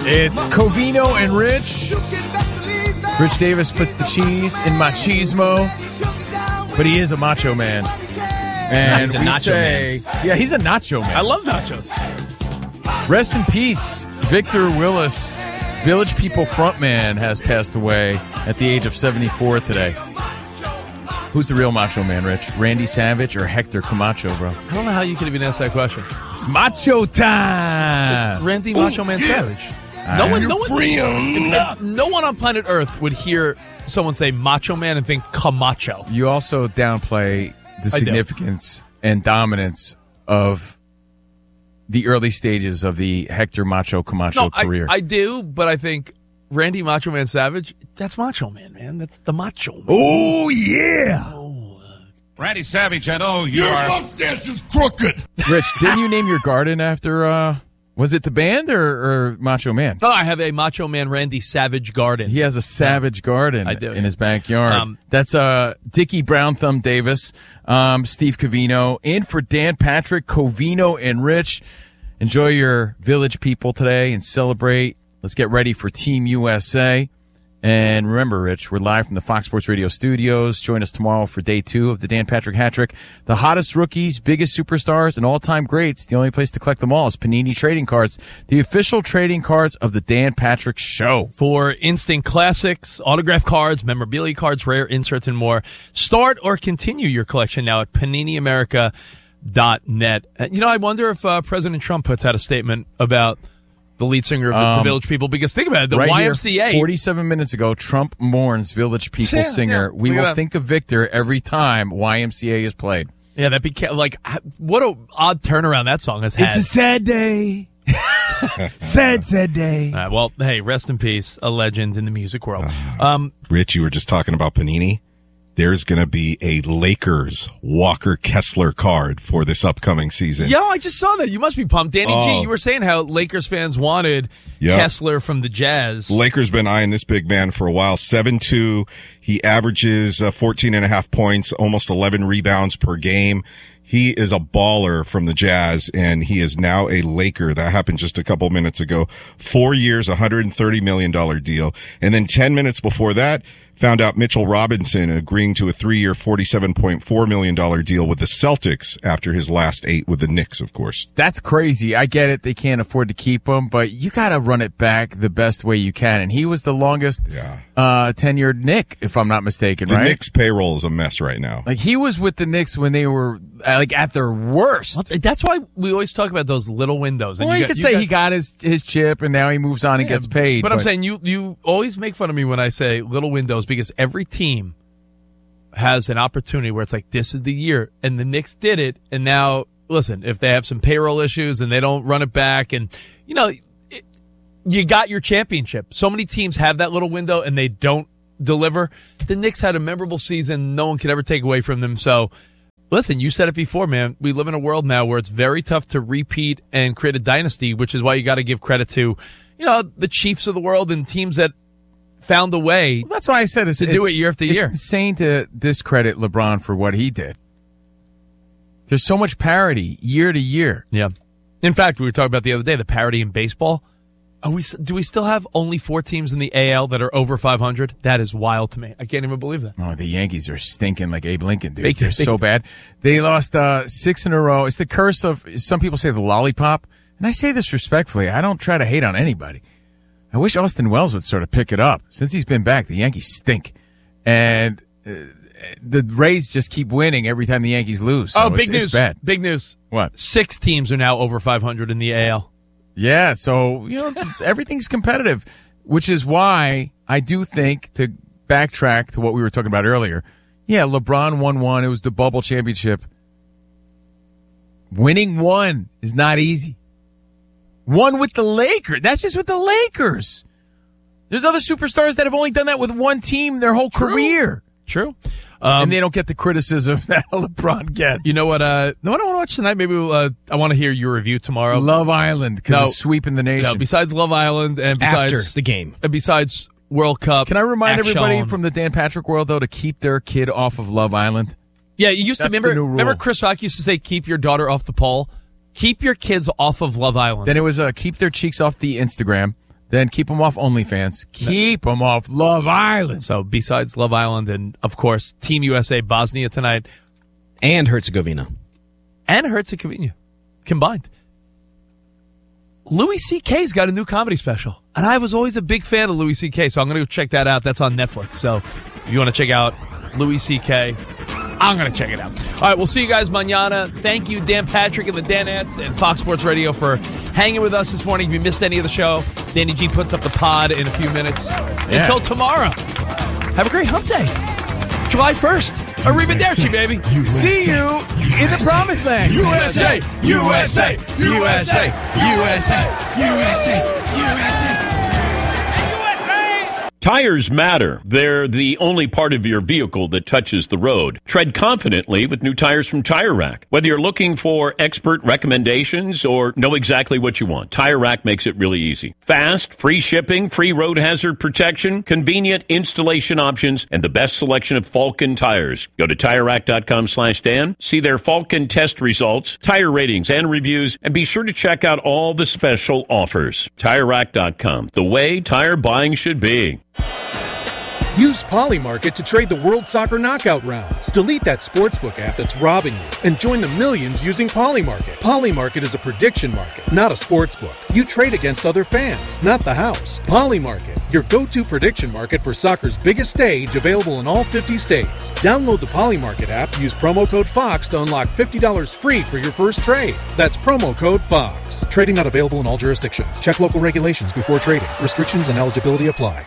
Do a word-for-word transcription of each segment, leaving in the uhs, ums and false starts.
It's Covino and Rich. Rich Davis puts the cheese in machismo, but he is a macho man. And he's a we nacho say, man. Yeah, he's a nacho man. I love nachos. Rest in peace, Victor Willis, Village People frontman, has passed away at the age of seventy-four today. Who's the real macho man, Rich? Randy Savage or Hector Camacho, bro? I don't know how you could even ask that question. It's macho time. It's Randy Macho Man Savage. No one, no one, if- if no one on planet Earth would hear someone say Macho Man and think Camacho. You also downplay the I do. significance and dominance of the early stages of the Hector Macho Camacho No, I, career. I do, but I think Randy Macho Man Savage, that's Macho Man, man. That's the Macho Man. oh, yeah. Randy Savage, I know you Your are. mustache is crooked. Rich, didn't you name your garden after, uh, was it the band or, or Macho Man? Oh, I have a Macho Man Randy Savage garden. He has a savage garden I do, in yeah. his backyard. Um, That's uh, Dickie Brown Thumb Davis, um, Steve Covino, in for Dan Patrick, Covino, and Rich. Enjoy your Village People today and celebrate. Let's get ready for Team U S A. And remember, Rich, we're live from the Fox Sports Radio studios. Join us tomorrow for day two of the Dan Patrick Hat-Trick. The hottest rookies, biggest superstars, and all-time greats. The only place to collect them all is Panini Trading Cards, the official trading cards of the Dan Patrick Show. For instant classics, autograph cards, memorabilia cards, rare inserts, and more. Start or continue your collection now at panini america dot net. You know, I wonder if uh, President Trump puts out a statement about the lead singer of the, Um, the Village People, because think about it, the right Y M C A. Here, forty-seven minutes ago, Trump mourns Village People Yeah, singer. yeah. We Look at will that. think of Victor every time Y M C A is played. Yeah, that became like what a odd turnaround that song has had. It's a sad day. sad, sad day. All right, well, hey, rest in peace, a legend in the music world. Um, Rich, you were just talking about Panini. There's going to be a Lakers Walker Kessler card for this upcoming season. yo, I just saw that. You must be pumped, Danny Oh. G. You were saying how Lakers fans wanted Yep. Kessler from the Jazz. Lakers been eyeing this big man for a while. seven two. He averages uh, fourteen and a half points, almost eleven rebounds per game. He is a baller from the Jazz, and he is now a Laker. That happened just a couple minutes ago. Four years, one hundred thirty million dollars deal. And then ten minutes before that, found out Mitchell Robinson agreeing to a three-year, forty-seven point four million dollars deal with the Celtics after his last eight with the Knicks, of course. That's crazy. I get it. They can't afford to keep him, but you got to run it back the best way you can. And he was the longest Yeah. uh, tenured Knick, if I'm not mistaken, The right? Knicks payroll is a mess right now. Like, he was with the Knicks when they were, uh, like, at their worst. That's why we always talk about those little windows. And Well, you, got- could say got- he got his his chip, and now he moves on and Yeah, gets paid. But, I'm saying you you always make fun of me when I say little windows, because every team has an opportunity where it's like, this is the year, and the Knicks did it, and now listen, if they have some payroll issues and they don't run it back, and you know, it, you got your championship. So many teams have that little window and they don't deliver. The Knicks had a memorable season, no one could ever take away from them. So listen, you said it before, man. We live in a world now where it's very tough to repeat and create a dynasty, which is why you got to give credit to, you know, the Chiefs of the world and teams that found a way. Well, that's why I said it's, to do it year after year. It's insane to discredit LeBron for what he did. There's so much parity year to year. Yeah. In fact, we were talking about the other day, the parity in baseball. Are we? Do we still have only four teams in the A L that are over five hundred? That is wild to me. I can't even believe that. Oh, the Yankees are stinking like Abe Lincoln, dude. They- They're they- so bad. They lost uh, six in a row. It's the curse of, some people say, the lollipop. And I say this respectfully. I don't try to hate on anybody. I wish Austin Wells would sort of pick it up. Since he's been back, the Yankees stink. And uh, the Rays just keep winning every time the Yankees lose. So oh, it's, big news. It's bad. Big news. What? Six teams are now over five hundred in the A L. Yeah, so, you know, everything's competitive, which is why I do think, to backtrack to what we were talking about earlier, yeah, LeBron won one. It was the bubble championship. Winning one is not easy. One with the Lakers. That's just with the Lakers. There's other superstars that have only done that with one team their whole True. career. True. Um, And they don't get the criticism that LeBron gets. you know what? Uh, no, I don't want to watch tonight. Maybe we'll, uh, I want to hear your review tomorrow. Love Island, because No. it's sweeping the nation. No, besides Love Island and besides After the game. and besides World Cup. Can I remind action. everybody from the Dan Patrick world, though, to keep their kid off of Love Island? Yeah, you used to That's the remember. new rule. Remember, Chris Rock used to say, "Keep your daughter off the pole. Keep your kids off of Love Island." Then it was uh, keep their cheeks off the Instagram. then keep them off OnlyFans. Keep them off Love Island. So besides Love Island and, of course, Team U S A Bosnia tonight. And Herzegovina. And Herzegovina combined. Louis C K's got a new comedy special. And I was always a big fan of Louis C K, so I'm going to go check that out. That's on Netflix. So if you want to check out Louis C K, I'm going to check it out. All right, we'll see you guys mañana. Thank you, Dan Patrick and the Danettes and Fox Sports Radio for hanging with us this morning. If you missed any of the show, Danny G puts up the pod in a few minutes. Yeah. Until tomorrow, have a great hump day. July first. Arrivederci, baby. U S A. See you U S A. In the promised land. U S A, U S A, U S A, U S A, U S A, U S A. Tires matter. They're the only part of your vehicle that touches the road. Tread confidently with new tires from Tire Rack. Whether you're looking for expert recommendations or know exactly what you want, Tire Rack makes it really easy. Fast, free shipping, free road hazard protection, convenient installation options, and the best selection of Falken tires. Go to Tire Rack dot com slash Dan, see their Falken test results, tire ratings, and reviews, and be sure to check out all the special offers. Tire Rack dot com, the way tire buying should be. Use Polymarket to trade the World Soccer Knockout rounds. Delete that sportsbook app that's robbing you and join the millions using Polymarket. Polymarket is a prediction market, not a sportsbook. You trade against other fans, not the house. Polymarket, your go-to prediction market for soccer's biggest stage, available in all fifty states. Download the Polymarket app, use promo code FOX to unlock fifty dollars free for your first trade. That's promo code FOX. Trading not available in all jurisdictions. Check local regulations before trading. Restrictions and eligibility apply.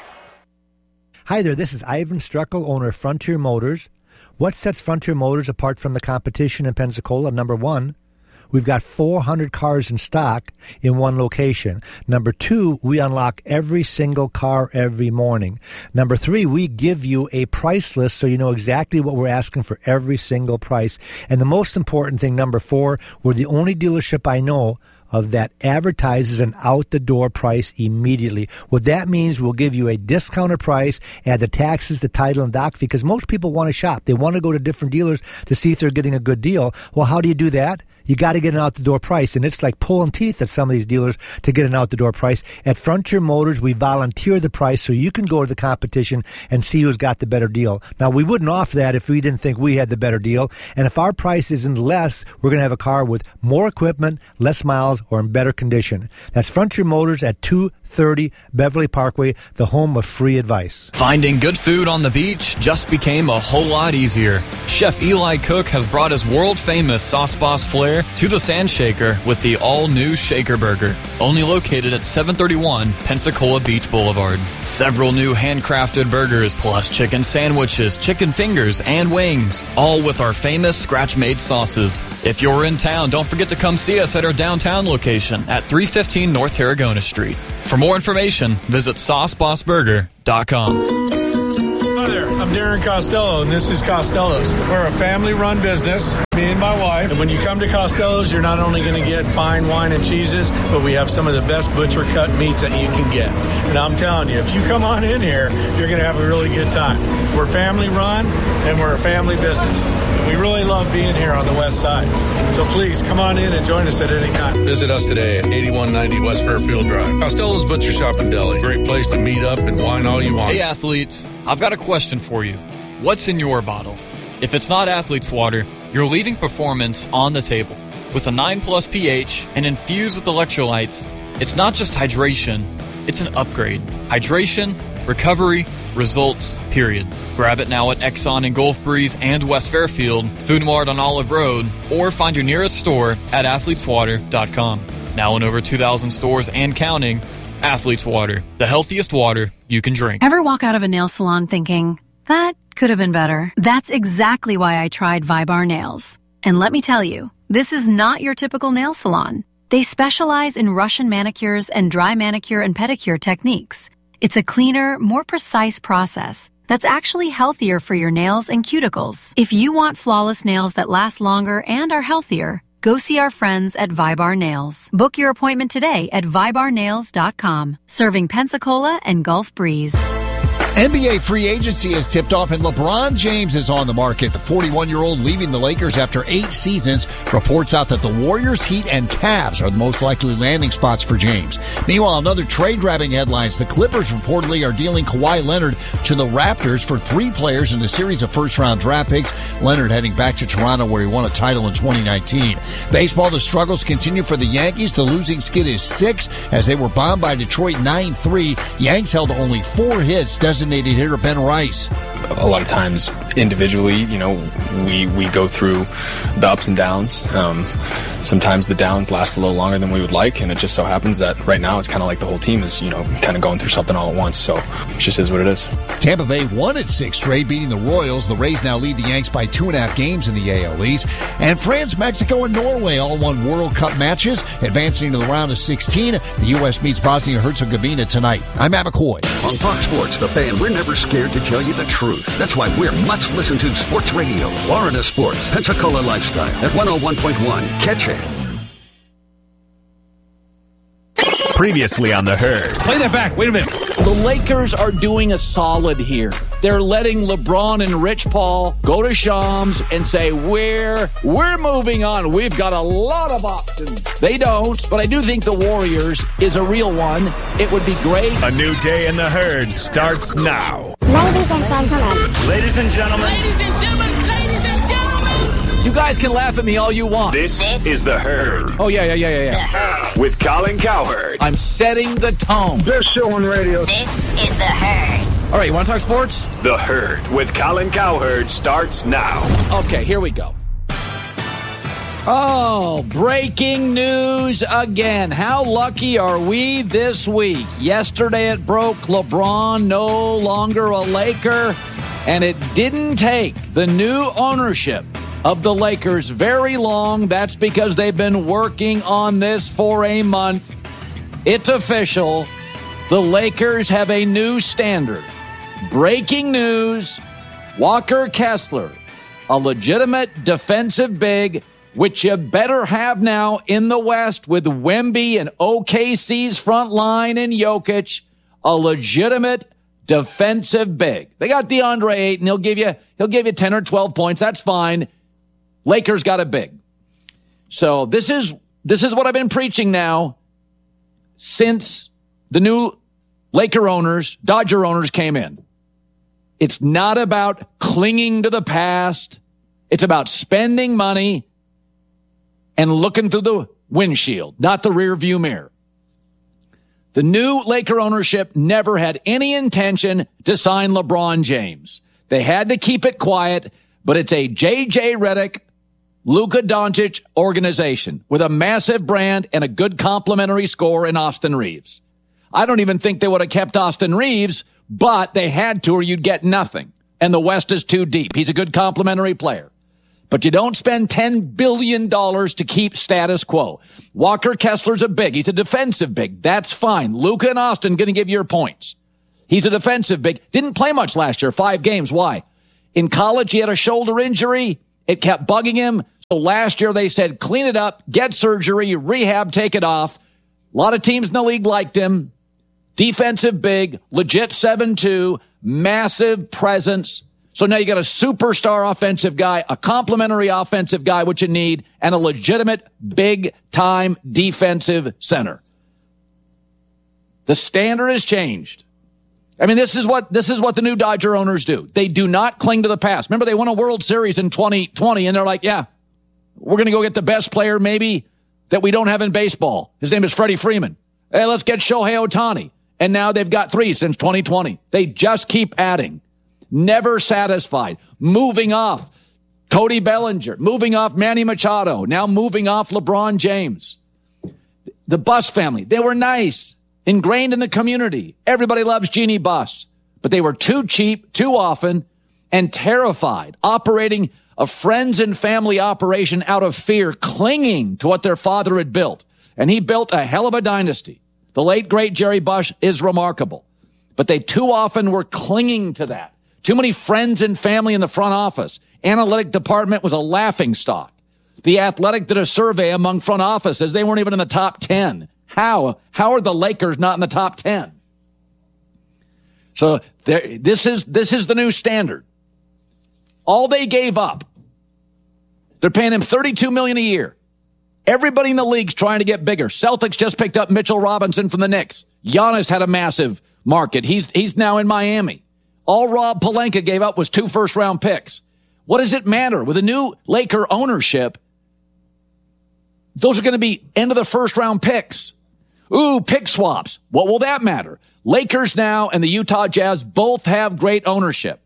Hi there, this is Ivan Struckel, owner of Frontier Motors. What sets Frontier Motors apart from the competition in Pensacola? Number one, we've got four hundred cars in stock in one location. Number two, we unlock every single car every morning. Number three, we give you a price list so you know exactly what we're asking for every single price. And the most important thing, number four, we're the only dealership I know of that advertises an out-the-door price immediately. What that means, we'll give you a discounted price, add the taxes, the title, and doc fee, because most people want to shop. They want to go to different dealers to see if they're getting a good deal. Well, how do you do that? You got to get an out-the-door price, and it's like pulling teeth at some of these dealers to get an out-the-door price. At Frontier Motors, we volunteer the price so you can go to the competition and see who's got the better deal. Now, we wouldn't offer that if we didn't think we had the better deal, and if our price isn't less, we're going to have a car with more equipment, less miles, or in better condition. That's Frontier Motors at two thirty Beverly Parkway, the home of free advice. Finding good food on the beach just became a whole lot easier. Chef Eli Cook has brought his world-famous Sauce Boss flair to the Sand Shaker with the all-new Shaker Burger, only located at seven thirty-one Pensacola Beach Boulevard. Several new handcrafted burgers, plus chicken sandwiches, chicken fingers, and wings, all with our famous scratch-made sauces. If you're in town, don't forget to come see us at our downtown location at three fifteen North Tarragona Street. For more information, visit sauce boss burger dot com. Hi there, I'm Darren Costello, and this is Costello's. We're a family-run business, me and my wife. And when you come to Costello's, you're not only going to get fine wine and cheeses, but we have some of the best butcher-cut meats that you can get. And I'm telling you, if you come on in here, you're going to have a really good time. We're family-run, and we're a family business. And we really love being here on the west side. So please, come on in and join us at any time. Visit us today at eighty-one ninety West Fairfield Drive. Costello's Butcher Shop and Deli. Great place to meet up and wine all you want. Hey, athletes, I've got a question for you. What's in your bottle? If it's not Athlete's Water, you're leaving performance on the table. With a nine plus pH and infused with electrolytes, it's not just hydration, it's an upgrade. Hydration, recovery, results, period. Grab it now at Exxon and Gulf Breeze and West Fairfield, Food Mart on Olive Road, or find your nearest store at athletes water dot com. Now in over two thousand stores and counting, Athlete's Water, the healthiest water you can drink. Ever walk out of a nail salon thinking, that could have been better? That's exactly why I tried Vibar Nails. And let me tell you, this is not your typical nail salon. They specialize in Russian manicures and dry manicure and pedicure techniques. It's a cleaner, more precise process that's actually healthier for your nails and cuticles. If you want flawless nails that last longer and are healthier, go see our friends at Vibar Nails. Book your appointment today at vibar nails dot com. Serving Pensacola and Gulf Breeze. N B A free agency has tipped off and LeBron James is on the market. The forty-one-year-old leaving the Lakers after eight seasons reports out that the Warriors, Heat, and Cavs are the most likely landing spots for James. Meanwhile, another trade-grabbing headlines. The Clippers reportedly are dealing Kawhi Leonard to the Raptors for three players in a series of first-round draft picks. Leonard heading back to Toronto where he won a title in twenty nineteen. Baseball, the struggles continue for the Yankees. The losing skid is six as they were bombed by Detroit nine three. Yanks held only four hits. Designated hitter Ben Rice. A lot of times, individually, you know, we we go through the ups and downs. Um, sometimes the downs last a little longer than we would like, and it just so happens that right now it's kind of like the whole team is, you know, kind of going through something all at once. So it just is what it is. Tampa Bay won its sixth straight, beating the Royals. The Rays now lead the Yanks by two and a half games in the A L East. And France, Mexico, and Norway all won World Cup matches, advancing to the round of sixteen. The U S meets Bosnia-Herzegovina tonight. I'm Matt McCoy. On Fox Sports, The Fan, we're never scared to tell you the truth. That's why we're much listened to sports radio. Florida Sports, Pensacola Lifestyle at one oh one point one. Catch it. Previously on The Herd. Play that back. Wait a minute. The Lakers are doing a solid here. They're letting LeBron and Rich Paul go to Shams and say, we're, we're moving on. We've got a lot of options. They don't, but I do think the Warriors is a real one. It would be great. A new day in The Herd starts now. Ladies and gentlemen. Ladies and gentlemen. Ladies and gentlemen. Ladies and gentlemen. You guys can laugh at me all you want. This, this is The Herd. Oh, yeah, yeah, yeah, yeah, yeah. With Colin Cowherd. I'm setting the tone. Best show on radio. This is The Herd. All right, you want to talk sports? The Herd with Colin Cowherd starts now. Okay, here we go. Oh, breaking news again. How lucky are we this week? Yesterday it broke. LeBron no longer a Laker. And it didn't take the new ownership of the Lakers very long. That's because they've been working on this for a month. It's official. The Lakers have a new standard. Breaking news. Walker Kessler, a legitimate defensive big, which you better have now in the West with Wemby and O K C's front line and Jokic, a legitimate defensive big. They got DeAndre Ayton. He'll give you, he'll give you ten or twelve points. That's fine. Lakers got a big. So this is, this is what I've been preaching now since the new Laker owners, Dodger owners came in. It's not about clinging to the past. It's about spending money and looking through the windshield, not the rear view mirror. The new Laker ownership never had any intention to sign LeBron James. They had to keep it quiet, but it's a J J Redick, Luka Doncic organization with a massive brand and a good complimentary score in Austin Reeves. I don't even think they would have kept Austin Reeves, but they had to or you'd get nothing. And the West is too deep. He's a good complimentary player. But you don't spend ten billion dollars to keep status quo. Walker Kessler's a big. He's a defensive big. That's fine. Luka and Austin going to give you your points. He's a defensive big. Didn't play much last year. Five games. Why? In college, he had a shoulder injury. It kept bugging him. So last year, they said, clean it up, get surgery, rehab, take it off. A lot of teams in the league liked him. Defensive big, legit seven two, massive presence. So now you got a superstar offensive guy, a complimentary offensive guy, which you need, and a legitimate big-time defensive center. The standard has changed. I mean, this is what this is what the new Dodger owners do. They do not cling to the past. Remember, they won a World Series in twenty twenty, and they're like, yeah, we're going to go get the best player maybe that we don't have in baseball. His name is Freddie Freeman. Hey, let's get Shohei Ohtani. And now they've got three since twenty twenty. They just keep adding. Never satisfied. Moving off Cody Bellinger. Moving off Manny Machado. Now moving off LeBron James. The Buss family. They were nice. Ingrained in the community. Everybody loves Jeannie Buss. But they were too cheap, too often, and terrified. Operating a friends and family operation out of fear. Clinging to what their father had built. And he built a hell of a dynasty. The late, great Jerry Buss is remarkable. But they too often were clinging to that. Too many friends and family in the front office. Analytic department was a laughing stock. The Athletic did a survey among front offices. They weren't even in the top ten. How? How are the Lakers not in the top ten? So there, this is this is the new standard. All they gave up, they're paying him thirty-two million dollars a year. Everybody in the league's trying to get bigger. Celtics just picked up Mitchell Robinson from the Knicks. Giannis had a massive market. He's he's now in Miami. All Rob Pelinka gave up was two first-round picks. What does it matter? With a new Laker ownership, those are going to be end-of-the-first-round picks. Ooh, pick swaps. What will that matter? Lakers now and the Utah Jazz both have great ownership.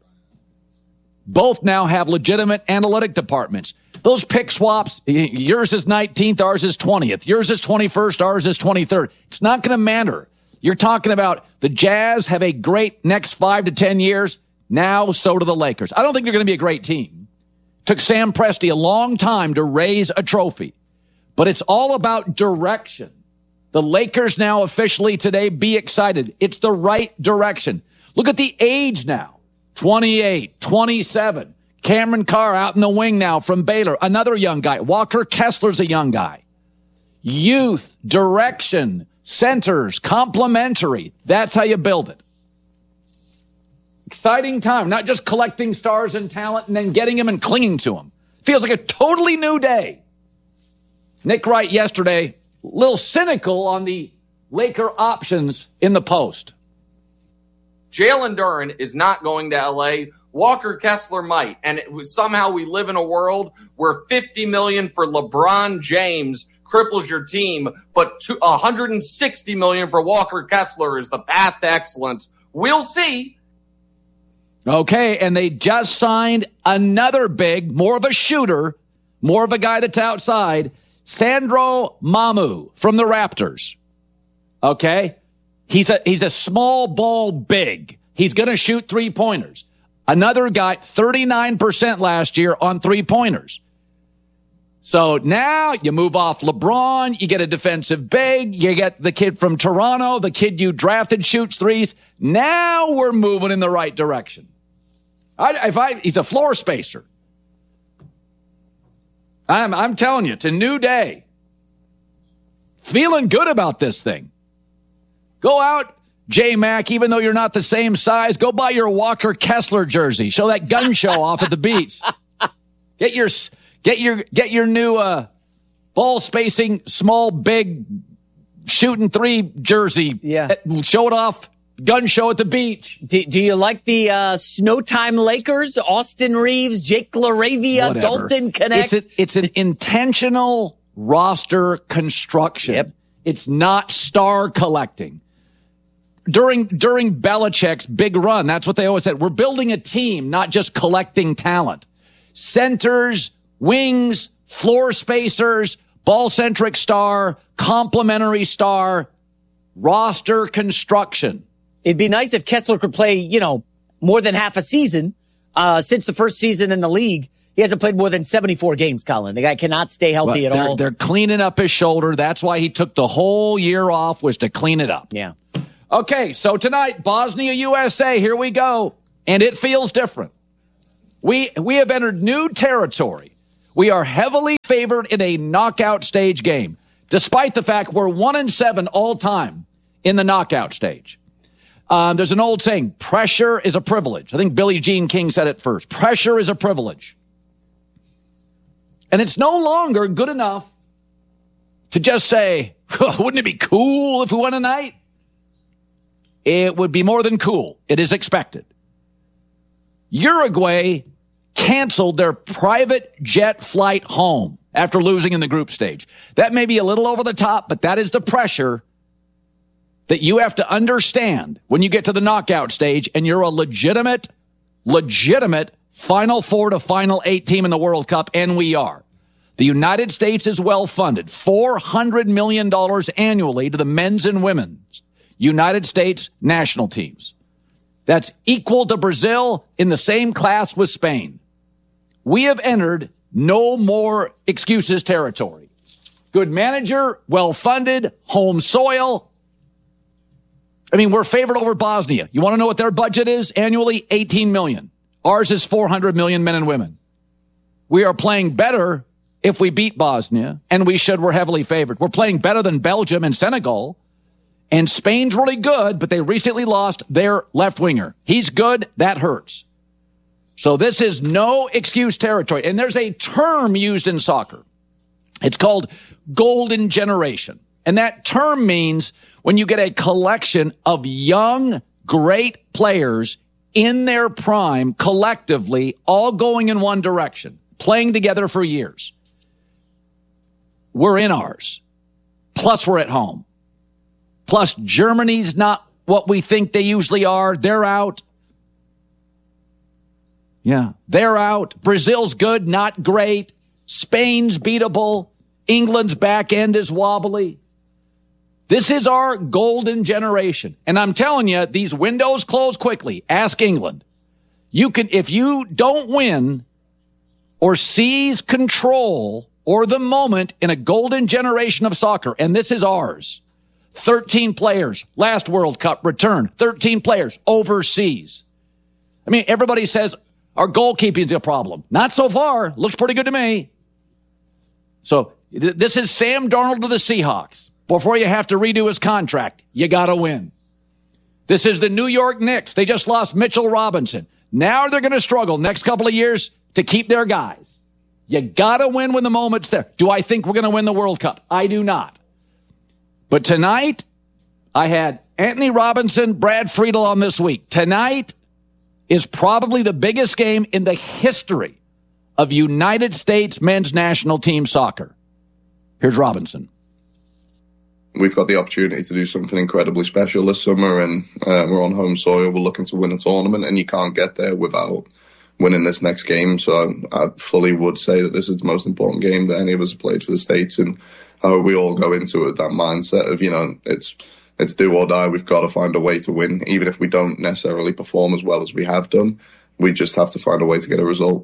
Both now have legitimate analytic departments. Those pick swaps, yours is nineteenth, ours is twentieth. Yours is twenty-first, ours is twenty-third. It's not going to matter. You're talking about the Jazz have a great next five to ten years. Now, so do the Lakers. I don't think they're going to be a great team. Took Sam Presti a long time to raise a trophy. But it's all about direction. The Lakers now officially today, be excited. It's the right direction. Look at the age now. twenty-eight, twenty-seven. Cameron Carr out in the wing now from Baylor. Another young guy. Walker Kessler's a young guy. Youth, direction, centers, complementary. That's how you build it. Exciting time. Not just collecting stars and talent and then getting them and clinging to them. Feels like a totally new day. Nick Wright yesterday, a little cynical on the Laker options in the Post. Jalen Duren is not going to L A. Walker Kessler might. And it was, somehow we live in a world where fifty million dollars for LeBron James cripples your team, but one hundred sixty million dollars for Walker Kessler is the path to excellence. We'll see. Okay, and they just signed another big, more of a shooter, more of a guy that's outside, Sandro Mamu from the Raptors. Okay? He's a he's a small ball big. He's going to shoot three-pointers. Another guy, thirty-nine percent last year on three-pointers. So now you move off LeBron, you get a defensive big, you get the kid from Toronto, the kid you drafted shoots threes. Now we're moving in the right direction. I, if I, he's a floor spacer. I'm, I'm telling you, it's a new day. Feeling good about this thing. Go out, J-Mac, even though you're not the same size, go buy your Walker Kessler jersey. Show that gun show off at the beach. Get your... Get your get your new uh, ball spacing, small, big, shooting three jersey. Yeah. Show it off. Gun show at the beach. Do, do you like the uh, Snowtime Lakers? Austin Reeves, Jake LaRavia, Whatever. Dalton Connect? It's, a, it's an intentional roster construction. Yep. It's not star collecting. During during Belichick's big run, that's what they always said. We're building a team, not just collecting talent. Centers, wings, floor spacers, ball-centric star, complementary star, roster construction. It'd be nice if Kessler could play, you know, more than half a season. Uh, since the first season in the league, he hasn't played more than seventy-four games, Colin. The guy cannot stay healthy But at they're, all. They're cleaning up his shoulder. That's why he took the whole year off, was to clean it up. Yeah. Okay, so tonight, Bosnia, U S A, here we go. And it feels different. We we have entered new territory. We are heavily favored in a knockout stage game, despite the fact we're one and seven all time in the knockout stage. Um, there's an old saying, pressure is a privilege. I think Billie Jean King said it first. Pressure is a privilege. And it's no longer good enough to just say, wouldn't it be cool if we won tonight? It would be more than cool. It is expected. Uruguay canceled their private jet flight home after losing in the group stage. That may be a little over the top, but that is the pressure that you have to understand when you get to the knockout stage and you're a legitimate, legitimate Final Four to Final Eight team in the World Cup, and we are. The United States is well funded, four hundred million dollars annually to the men's and women's United States national teams. That's equal to Brazil in the same class with Spain. We have entered no more excuses territory. Good manager, well-funded, home soil. I mean, we're favored over Bosnia. You want to know what their budget is annually? eighteen million. Ours is four hundred million men and women. We are playing better if we beat Bosnia, and we should. We're heavily favored. We're playing better than Belgium and Senegal. And Spain's really good, but they recently lost their left winger. He's good. That hurts. So this is no excuse territory. And there's a term used in soccer. It's called golden generation. And that term means when you get a collection of young, great players in their prime, collectively, all going in one direction, playing together for years. We're in ours. Plus, we're at home. Plus, Germany's not what we think they usually are. They're out. Yeah, they're out. Brazil's good, not great. Spain's beatable. England's back end is wobbly. This is our golden generation. And I'm telling you, these windows close quickly. Ask England. You can, if you don't win or seize control or the moment in a golden generation of soccer, and this is ours, thirteen players, last World Cup return, thirteen players overseas. I mean, everybody says our goalkeeping is a problem. Not so far. Looks pretty good to me. So th- this is Sam Darnold to the Seahawks. Before you have to redo his contract, you got to win. This is the New York Knicks. They just lost Mitchell Robinson. Now they're going to struggle next couple of years to keep their guys. You got to win when the moment's there. Do I think we're going to win the World Cup? I do not. But tonight, I had Anthony Robinson, Brad Friedel on this week. Tonight is probably the biggest game in the history of United States men's national team soccer. Here's Robinson. We've got the opportunity to do something incredibly special this summer, and uh, we're on home soil. We're looking to win a tournament, and you can't get there without winning this next game. So I, I fully would say that this is the most important game that any of us have played for the States, and uh, we all go into it with that mindset of, you know, it's it's do or die. We've got to find a way to win, even if we don't necessarily perform as well as we have done. We just have to find a way to get a result.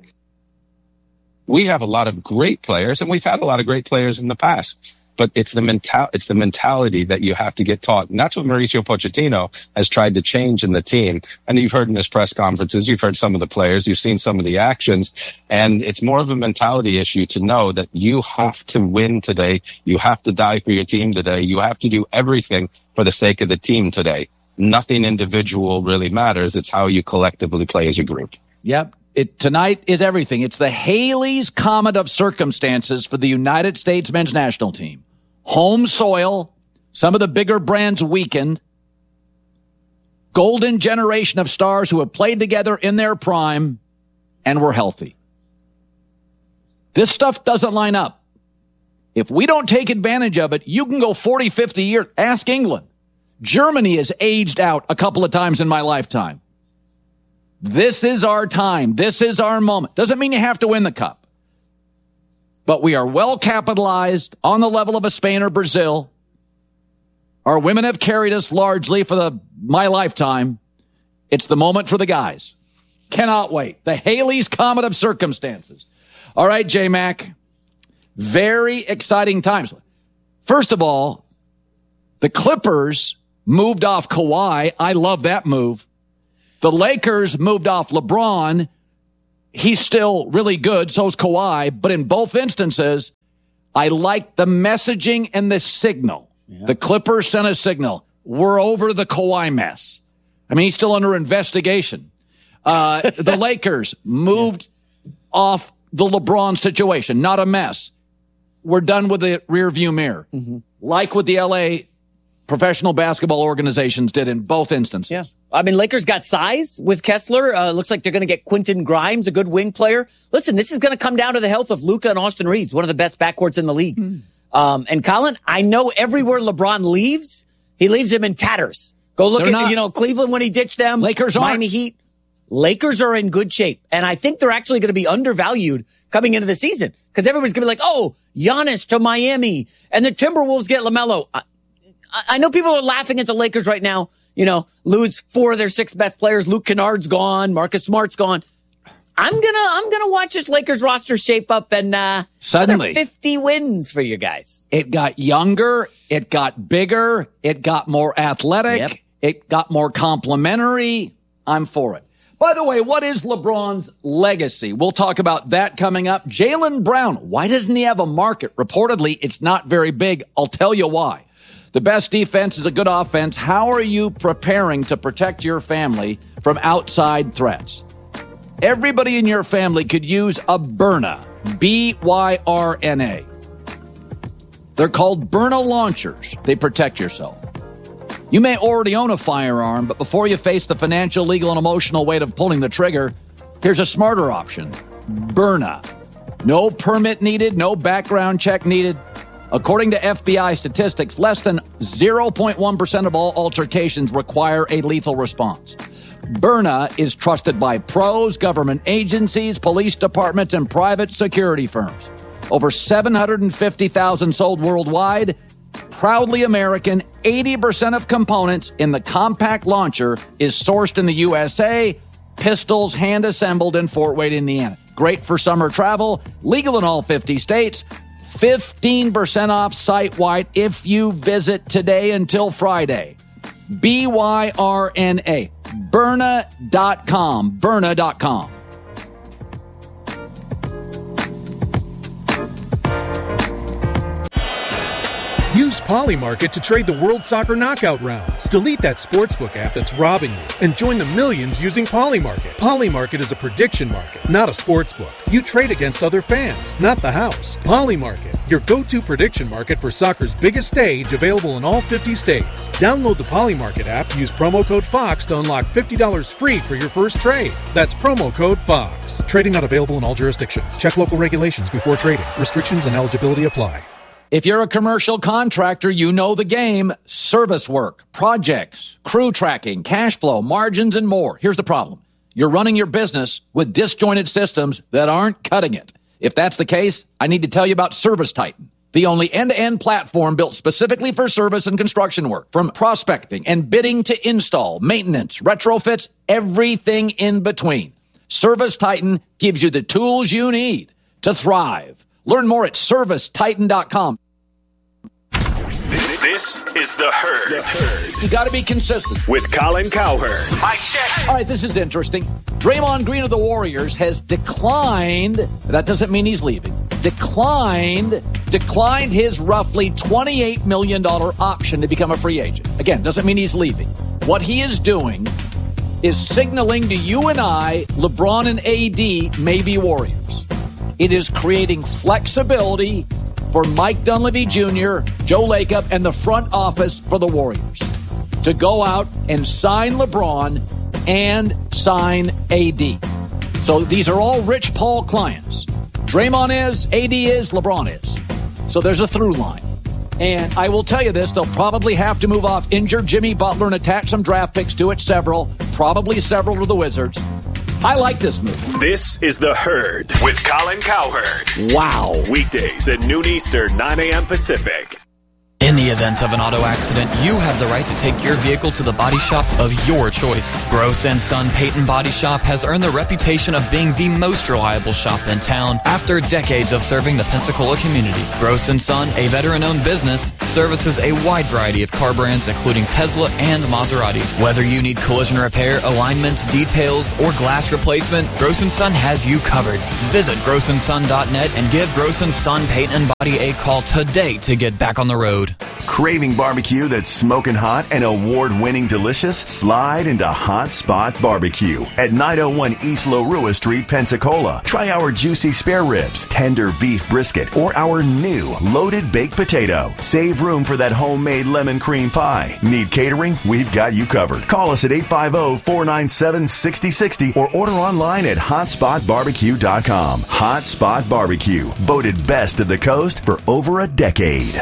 We have a lot of great players, and we've had a lot of great players in the past. But it's the mental, it's the mentality that you have to get taught. And that's what Mauricio Pochettino has tried to change in the team. And you've heard in his press conferences, you've heard some of the players, you've seen some of the actions. And it's more of a mentality issue to know that you have to win today. You have to die for your team today. You have to do everything for the sake of the team today. Nothing individual really matters. It's how you collectively play as a group. Yep. It, tonight is everything. It's the Haley's Comet of circumstances for the United States men's national team. Home soil, some of the bigger brands weakened, golden generation of stars who have played together in their prime and were healthy. This stuff doesn't line up. If we don't take advantage of it, you can go forty, fifty years. Ask England. Germany has aged out a couple of times in my lifetime. This is our time. This is our moment. Doesn't mean you have to win the cup. But we are well capitalized on the level of a Spain or Brazil. Our women have carried us largely for the my lifetime. It's the moment for the guys. Cannot wait. The Haley's Comet of circumstances. All right, J-Mac. Very exciting times. First of all, the Clippers moved off Kawhi. I love that move. The Lakers moved off LeBron. He's still really good, so is Kawhi. But in both instances, I like the messaging and the signal. Yeah. The Clippers sent a signal. We're over the Kawhi mess. I mean, he's still under investigation. Uh, the Lakers moved yeah. off the LeBron situation. Not a mess. We're done with the rearview mirror. Mm-hmm. Like what the L A professional basketball organizations did in both instances. Yeah. I mean, Lakers got size with Kessler. Uh, looks like they're going to get Quentin Grimes, a good wing player. Listen, this is going to come down to the health of Luka and Austin Reeves, one of the best backcourts in the league. Mm. Um, and Colin, I know everywhere LeBron leaves, he leaves him in tatters. Go look they're at, not, you know, Cleveland when he ditched them. Lakers aren't. Miami Heat. Lakers are in good shape. And I think they're actually going to be undervalued coming into the season because everybody's going to be like, oh, Giannis to Miami and the Timberwolves get LaMelo. I, I know people are laughing at the Lakers right now. You know, lose four of their six best players. Luke Kennard's gone. Marcus Smart's gone. I'm gonna, I'm gonna watch this Lakers roster shape up and uh, suddenly fifty wins for you guys. It got younger. It got bigger. It got more athletic. Yep. It got more complimentary. I'm for it. By the way, what is LeBron's legacy? We'll talk about that coming up. Jaylen Brown. Why doesn't he have a market? Reportedly, it's not very big. I'll tell you why. The best defense is a good offense. How are you preparing to protect your family from outside threats? Everybody in your family could use a Byrna, B Y R N A. They're called Byrna launchers. They protect yourself. You may already own a firearm, but before you face the financial, legal, and emotional weight of pulling the trigger, here's a smarter option. Byrna. No permit needed, no background check needed. According to F B I statistics, less than zero point one percent of all altercations require a lethal response. Byrna is trusted by pros, government agencies, police departments, and private security firms. Over seven hundred fifty thousand sold worldwide. Proudly American, eighty percent of components in the compact launcher is sourced in the U S A. Pistols hand-assembled in Fort Wayne, Indiana. Great for summer travel. Legal in all fifty states. fifteen percent off site-wide if you visit today until Friday. B Y R N A. Byrna dot com. Byrna dot com. Use Polymarket to trade the World Soccer Knockout rounds. Delete that sportsbook app that's robbing you and join the millions using Polymarket. Polymarket is a prediction market, not a sportsbook. You trade against other fans, not the house. Polymarket, your go-to prediction market for soccer's biggest stage, available in all fifty states. Download the Polymarket app, use promo code FOX to unlock fifty dollars free for your first trade. That's promo code FOX. Trading not available in all jurisdictions. Check local regulations before trading. Restrictions and eligibility apply. If you're a commercial contractor, you know the game. Service work, projects, crew tracking, cash flow, margins, and more. Here's the problem. You're running your business with disjointed systems that aren't cutting it. If that's the case, I need to tell you about Service Titan, the only end-to-end platform built specifically for service and construction work. From prospecting and bidding to install, maintenance, retrofits, everything in between. Service Titan gives you the tools you need to thrive. Learn more at service titan dot com. This is The Herd. The Herd. You got to be consistent. With Colin Cowherd. Mic check. All right, this is interesting. Draymond Green of the Warriors has declined, that doesn't mean he's leaving, declined, declined his roughly twenty-eight million dollars option to become a free agent. Again, doesn't mean he's leaving. What he is doing is signaling to you and I, LeBron and A D may be Warriors. It is creating flexibility for Mike Dunleavy Junior, Joe Lacob, and the front office for the Warriors to go out and sign LeBron and sign A D. So these are all Rich Paul clients. Draymond is, A D is, LeBron is. So there's a through line. And I will tell you this, they'll probably have to move off injured Jimmy Butler and attach some draft picks to it, several, probably several to the Wizards. I like this move. This is The Herd with Colin Cowherd. Wow. Weekdays at noon Eastern, nine a.m. Pacific. In the event of an auto accident, you have the right to take your vehicle to the body shop of your choice. Gross and Son Payton Body Shop has earned the reputation of being the most reliable shop in town after decades of serving the Pensacola community. Gross and Son, a veteran-owned business, services a wide variety of car brands including Tesla and Maserati. Whether you need collision repair, alignments, details, or glass replacement, Gross and Son has you covered. Visit gross and son dot net and give Gross and Son Payton Body a call today to get back on the road. Craving barbecue that's smoking hot and award-winning delicious? Slide into Hot Spot Barbecue at nine oh one East Larua Street, Pensacola. Try our juicy spare ribs, tender beef brisket, or our new loaded baked potato. Save room for that homemade lemon cream pie. Need catering? We've got you covered. Call us at eight five zero, four nine seven, six zero six zero or order online at hot spot barbecue dot com. Hot Spot Barbecue, voted best of the coast for over a decade.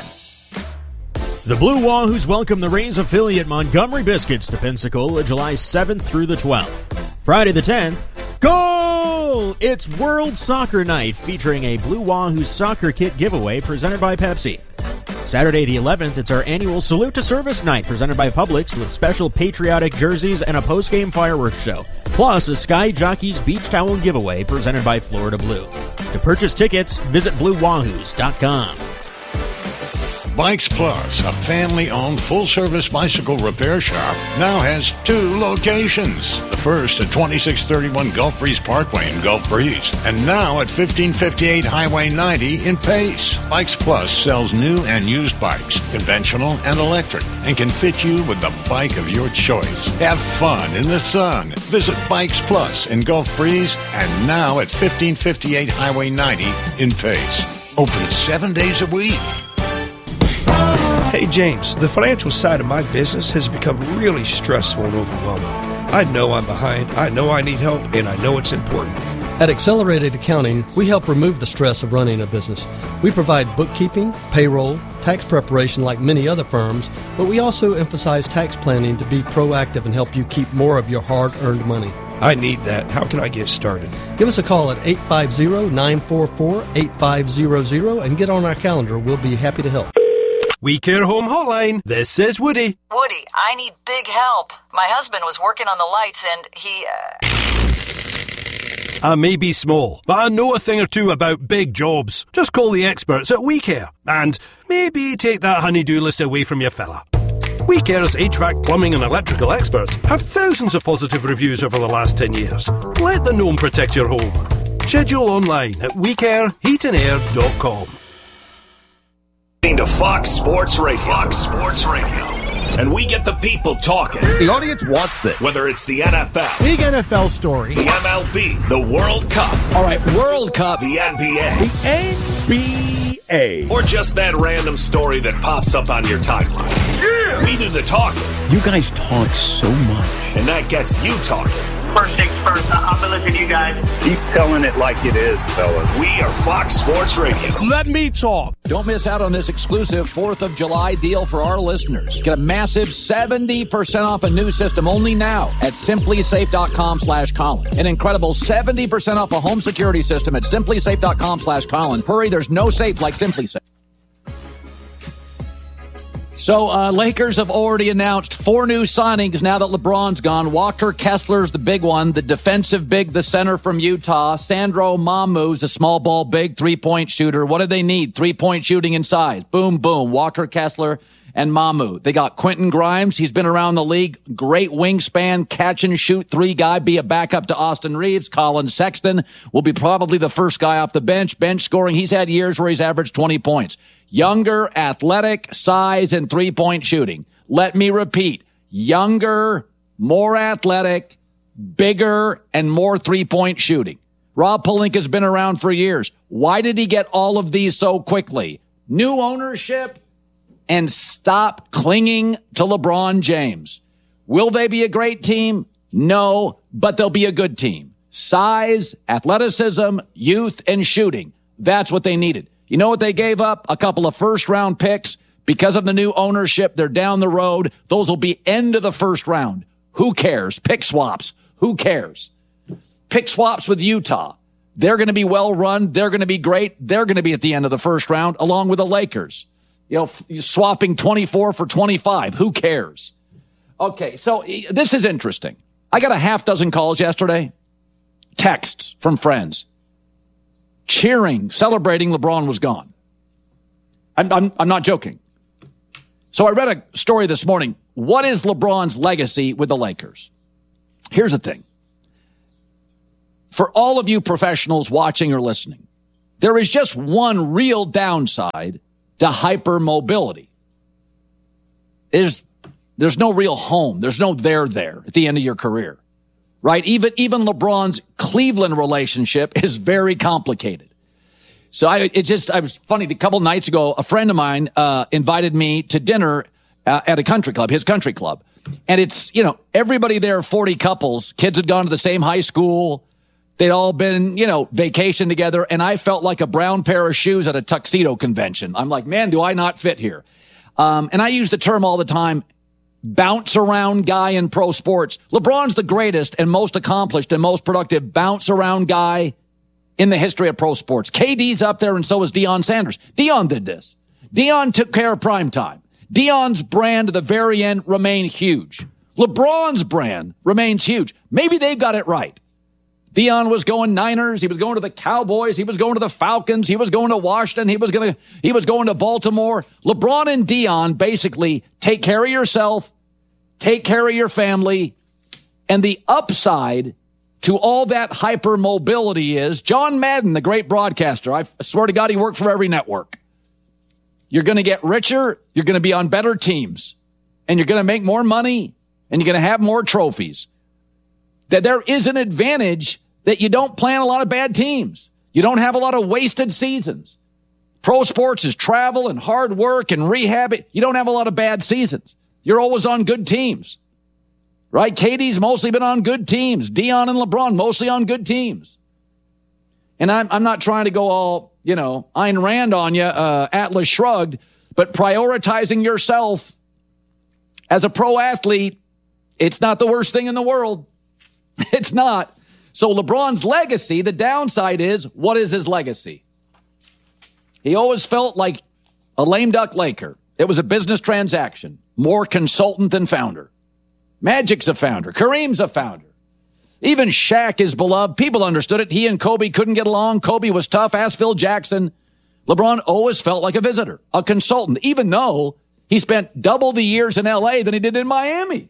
The Blue Wahoos welcome the Rays affiliate Montgomery Biscuits to Pensacola July seventh through the twelfth. Friday the tenth, goal! It's World Soccer Night featuring a Blue Wahoos soccer kit giveaway presented by Pepsi. Saturday the eleventh, it's our annual Salute to Service Night presented by Publix with special patriotic jerseys and a post-game fireworks show. Plus a Sky Jockeys beach towel giveaway presented by Florida Blue. To purchase tickets, visit blue wahoos dot com. Bikes Plus, a family-owned full-service bicycle repair shop, now has two locations. The first at twenty-six thirty-one Gulf Breeze Parkway in Gulf Breeze, and now at fifteen fifty-eight Highway ninety in Pace. Bikes Plus sells new and used bikes, conventional and electric, and can fit you with the bike of your choice. Have fun in the sun. Visit Bikes Plus in Gulf Breeze, and now at fifteen fifty-eight Highway ninety in Pace. Open seven days a week. Hey, James, the financial side of my business has become really stressful and overwhelming. I know I'm behind, I know I need help, and I know it's important. At Accelerated Accounting, we help remove the stress of running a business. We provide bookkeeping, payroll, tax preparation like many other firms, but we also emphasize tax planning to be proactive and help you keep more of your hard-earned money. I need that. How can I get started? Give us a call at eight five zero, nine four four, eight five zero zero and get on our calendar. We'll be happy to help. We Care Home Hotline. This is Woody. Woody, I need big help. My husband was working on the lights and he, uh... I may be small, but I know a thing or two about big jobs. Just call the experts at We Care. And maybe take that honey-do list away from your fella. We Care's H V A C, plumbing and electrical experts have thousands of positive reviews over the last ten years. Let the gnome protect your home. Schedule online at we care heat and air dot com. To Fox Sports Radio. Fox Sports Radio. And we get the people talking. The audience wants this. Whether it's the N F L. Big N F L story. The M L B. The World Cup. All right, World Cup. The N B A. The N B A. Or just that random story that pops up on your timeline. Yeah. We do the talking. You guys talk so much. And that gets you talking. First things first, I'll be listening to you guys. Keep telling it like it is, fellas. We are Fox Sports Radio. Let me talk. Don't miss out on this exclusive fourth of July deal for our listeners. Get a massive seventy percent off a new system only now at simplysafe.com slash Colin. An incredible seventy percent off a home security system at simplysafe.com slash Colin. Hurry, there's no safe like SimpliSafe. So, uh, Lakers have already announced four new signings now that LeBron's gone. Walker Kessler's the big one, the defensive big, the center from Utah. Sandro Mamu's a small ball big, three-point shooter. What do they need? Three-point shooting inside. Boom, boom. Walker Kessler and Mamu. They got Quentin Grimes. He's been around the league. Great wingspan, catch and shoot three guy, be a backup to Austin Reeves. Colin Sexton will be probably the first guy off the bench. Bench scoring. He's had years where he's averaged twenty points. Younger, athletic, size, and three-point shooting. Let me repeat. Younger, more athletic, bigger, and more three-point shooting. Rob Pelinka has been around for years. Why did he get all of these so quickly? New ownership, and stop clinging to LeBron James. Will they be a great team? No, but they'll be a good team. Size, athleticism, youth, and shooting. That's what they needed. You know what they gave up? A couple of first-round picks. Because of the new ownership, they're down the road. Those will be end of the first round. Who cares? Pick swaps. Who cares? Pick swaps with Utah. They're going to be well-run. They're going to be great. They're going to be at the end of the first round, along with the Lakers. You know, f- swapping twenty-four for twenty-five. Who cares? Okay, so this is interesting. I got a half dozen calls yesterday. Texts from friends. Cheering, celebrating LeBron was gone. I'm, I'm, I'm not joking. So I read a story this morning. What is LeBron's legacy with the Lakers? Here's the thing. For all of you professionals watching or listening, there is just one real downside to hypermobility. There's, there's no real home. There's no there there at the end of your career. Right? Even, even LeBron's Cleveland relationship is very complicated. So I, it just, I was funny. A couple nights ago, a friend of mine, uh, invited me to dinner uh, at a country club, his country club. And it's, you know, everybody there, forty couples, kids had gone to the same high school. They'd all been, you know, vacation together. And I felt like a brown pair of shoes at a tuxedo convention. I'm like, man, do I not fit here? Um, and I use the term all the time. Bounce around guy in pro sports. LeBron's the greatest and most accomplished and most productive bounce around guy in the history of pro sports. K D's up there and so is Deion Sanders. Deion did this. Deion took care of prime time. Deion's brand at the very end remained huge. LeBron's brand remains huge. Maybe they got it right. Dion was going Niners. He was going to the Cowboys. He was going to the Falcons. He was going to Washington. He was going to, he was going to Baltimore. LeBron and Dion basically take care of yourself, take care of your family. And the upside to all that hypermobility is John Madden, the great broadcaster. I swear to God, he worked for every network. You're going to get richer. You're going to be on better teams and you're going to make more money and you're going to have more trophies. That there is an advantage that you don't plan a lot of bad teams. You don't have a lot of wasted seasons. Pro sports is travel and hard work and rehab. You don't have a lot of bad seasons. You're always on good teams, right? K D's mostly been on good teams. Dion and LeBron mostly on good teams. And I'm, I'm not trying to go all, you know, Ayn Rand on you, uh, Atlas shrugged, but prioritizing yourself as a pro athlete, it's not the worst thing in the world. It's not. So LeBron's legacy, the downside is, what is his legacy? He always felt like a lame duck Laker. It was a business transaction, more consultant than founder. Magic's a founder. Kareem's a founder. Even Shaq is beloved. People understood it. He and Kobe couldn't get along. Kobe was tough. Ask Phil Jackson. LeBron always felt like a visitor, a consultant, even though he spent double the years in L A than he did in Miami.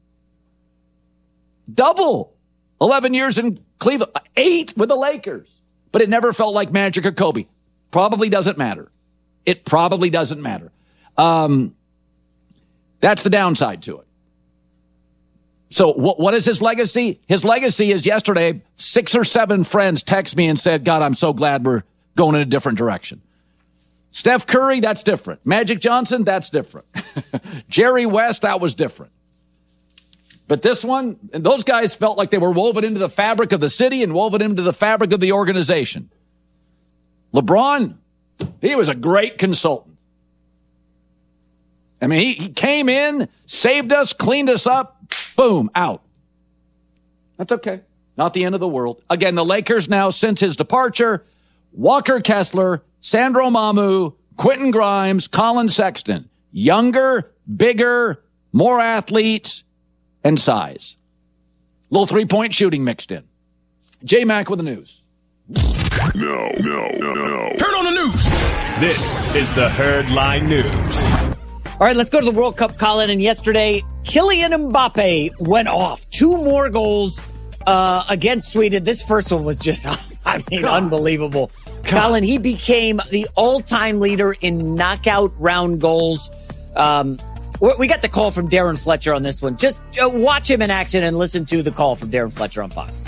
Double. eleven years in Cleveland. Eight with the Lakers. But it never felt like Magic or Kobe. Probably doesn't matter. It probably doesn't matter. Um, that's the downside to it. So what, what is his legacy? His legacy is yesterday, six or seven friends text me and said, God, I'm so glad we're going in a different direction. Steph Curry, that's different. Magic Johnson, that's different. Jerry West, that was different. But this one, and those guys felt like they were woven into the fabric of the city and woven into the fabric of the organization. LeBron, he was a great consultant. I mean, he, he came in, saved us, cleaned us up, boom, out. That's okay. Not the end of the world. Again, the Lakers now, since his departure, Walker Kessler, Sandro Mamu, Quentin Grimes, Colin Sexton. Younger, bigger, more athletes, and size. Little three-point shooting mixed in. J-Mac with the news. No, no, no, no. Turn on the news. This is the Herd Line News. All right, let's go to the World Cup, Colin. And yesterday, Kylian Mbappe went off. Two more goals uh, against Sweden. This first one was just, I mean, God. unbelievable. God. Colin, he became the all-time leader in knockout round goals. Um, we got the call from Darren Fletcher on this one. Just uh, watch him in action and listen to the call from Darren Fletcher on Fox.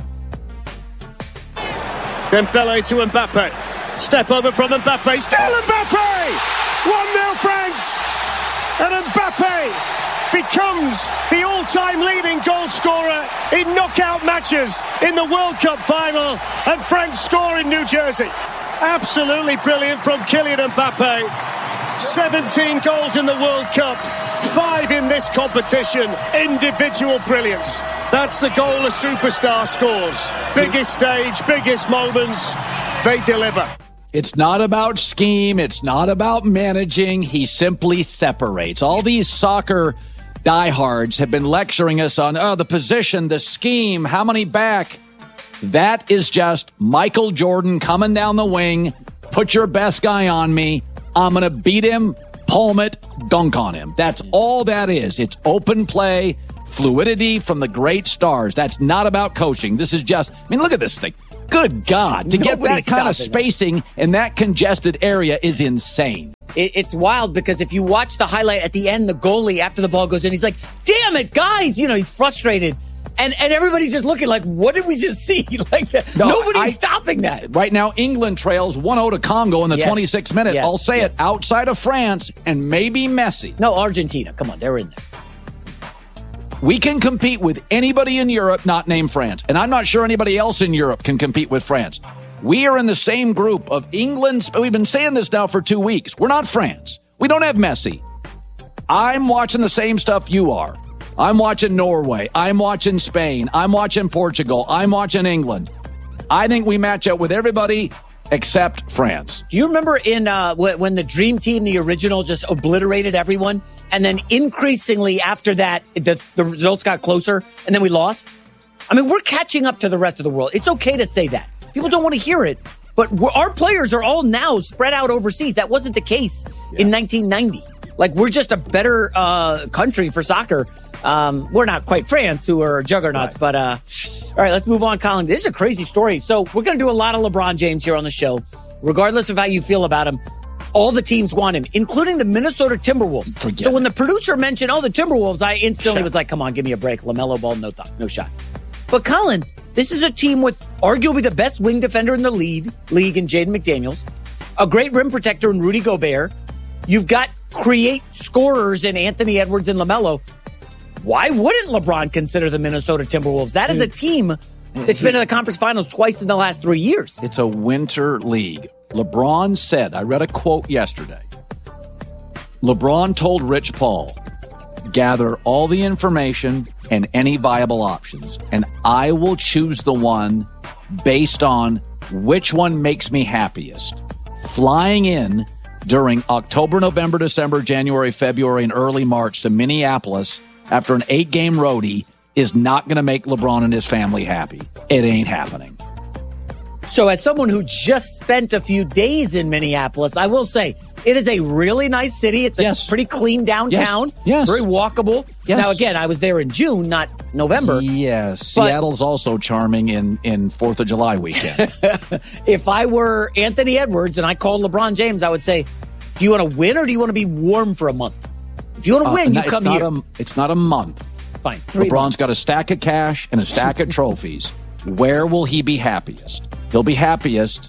Dembele to Mbappe. Step over from Mbappe. Still Mbappe! one nil France! And Mbappe becomes the all-time leading goal scorer in knockout matches in the World Cup final. And France score in New Jersey. Absolutely brilliant from Kylian Mbappe. seventeen goals in the World Cup. Five in this competition. Individual brilliance. That's the goal a superstar scores. Biggest stage, biggest moments. They deliver. It's not about scheme. It's not about managing. He simply separates. All these soccer diehards have been lecturing us on oh, the position, the scheme, how many back. That is just Michael Jordan coming down the wing. Put your best guy on me. I'm going to beat him, palm it, dunk on him. That's all that is. It's open play, fluidity from the great stars. That's not about coaching. This is just, I mean, look at this thing. Good God, to get that kind of spacing in that congested area is insane. It, it's wild because if you watch the highlight at the end, the goalie after the ball goes in, he's like, damn it, guys. You know, he's frustrated. And and everybody's just looking like, what did we just see? Like no, Nobody's I, stopping that. Right now, England trails one oh to Congo in the yes. twenty-sixth minute. Yes. I'll say yes. it, outside of France and maybe Messi. No, Argentina. Come on, they're in there. We can compete with anybody in Europe not named France. And I'm not sure anybody else in Europe can compete with France. We are in the same group of England. We've been saying this now for two weeks. We're not France. We don't have Messi. I'm watching the same stuff you are. I'm watching Norway. I'm watching Spain. I'm watching Portugal. I'm watching England. I think we match up with everybody except France. Do you remember in uh, when the Dream Team, the original, just obliterated everyone? And then increasingly after that, the, the results got closer and then we lost? I mean, we're catching up to the rest of the world. It's okay to say that. People don't want to hear it, but we're, our players are all now spread out overseas. That wasn't the case yeah. in nineteen ninety. Like, we're just a better uh, country for soccer. Um, we're not quite France, who are juggernauts, right. but uh, all right, let's move on, Colin. This is a crazy story. So we're going to do a lot of LeBron James here on the show, regardless of how you feel about him. All the teams want him, including the Minnesota Timberwolves. Forget so when the producer mentioned, oh, the Timberwolves, I instantly Shut was like, come on, give me a break. LaMelo Ball, no thought, no shot. But Colin, this is a team with arguably the best wing defender in the league, league in Jaden McDaniels, a great rim protector in Rudy Gobert. You've got create scorers in Anthony Edwards and LaMelo. Why wouldn't LeBron consider the Minnesota Timberwolves? That is a team that's been in the conference finals twice in the last three years. It's a winter league. LeBron said, I read a quote yesterday. LeBron told Rich Paul, gather all the information and any viable options, and I will choose the one based on which one makes me happiest. Flying in during October, November, December, January, February, and early March to Minneapolis after an eight-game roadie is not going to make LeBron and his family happy. It ain't happening. So as someone who just spent a few days in Minneapolis, I will say it is a really nice city. It's a yes. pretty clean downtown, yes. Yes. very walkable. Yes. Now, again, I was there in June, not November. Yes, Seattle's also charming in, in fourth of July weekend. If I were Anthony Edwards and I called LeBron James, I would say, do you want to win or do you want to be warm for a month? If you want to uh, win, you it's come not here. A, it's not a month. Fine. LeBron's months. got a stack of cash and a stack of trophies. Where will he be happiest? He'll be happiest